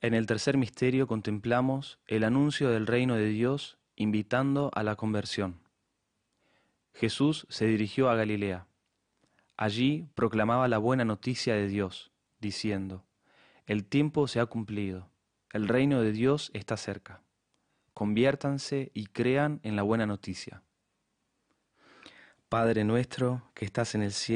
En el tercer misterio contemplamos el anuncio del reino de Dios invitando a la conversión. Jesús se dirigió a Galilea. Allí proclamaba la buena noticia de Dios, diciendo: el tiempo se ha cumplido, el reino de Dios está cerca. Conviértanse y crean en la buena noticia. Padre nuestro que estás en el cielo,